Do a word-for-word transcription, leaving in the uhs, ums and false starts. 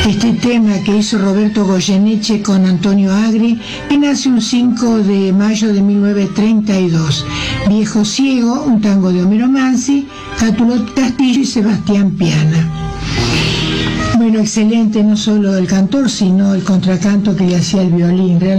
Este tema que hizo Roberto Goyeneche con Antonio Agri, que nace un cinco de mayo de mil novecientos treinta y dos. Viejo Ciego, un tango de Homero Mansi, Cátulo Castillo y Sebastián Piana. Bueno, excelente no solo el cantor, sino el contracanto que le hacía el violín.